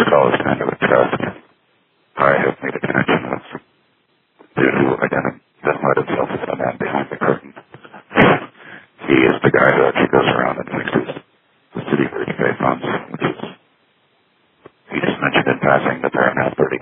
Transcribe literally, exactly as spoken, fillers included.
call is kind of a test. I have made a connection with dude who identified himself as the man behind the curtain. He is the guy who actually goes around and fixes the city for pay funds, which is, he just mentioned in passing that there are now thirty